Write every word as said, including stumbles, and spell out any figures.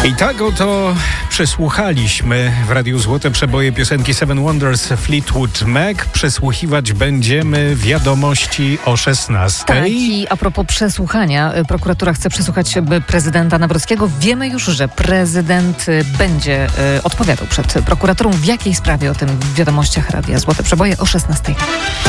I tak oto przesłuchaliśmy w Radiu Złote Przeboje piosenki Seven Wonders Fleetwood Mac. Przesłuchiwać będziemy wiadomości o szesnastej. Tak, i a propos przesłuchania, prokuratura chce przesłuchać prezydenta Nawrockiego. Wiemy już, że prezydent będzie odpowiadał przed prokuraturą. W jakiej sprawie? O tym w wiadomościach Radia Złote Przeboje o szesnastej.